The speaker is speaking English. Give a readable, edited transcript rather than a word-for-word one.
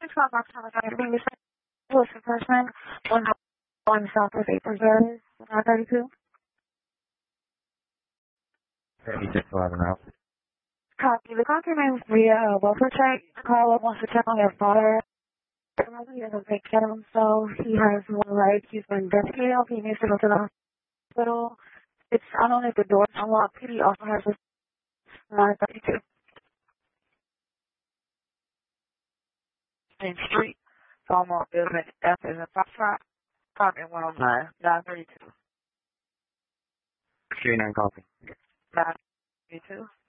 o'clock October 23rd. What's the first name? One Southwest 8 Preserves, 932. 3611 out. Copy. The call remains via welfare check. The caller wants to check on your father. He doesn't take care of himself. He has more rights. He's been investigated. He needs to go to the hospital. It's not only the door unlocked. He also has a 932. Main Street, Belmont Building, F is in Foxtrot, apartment 109, 932. 39 copy. 932.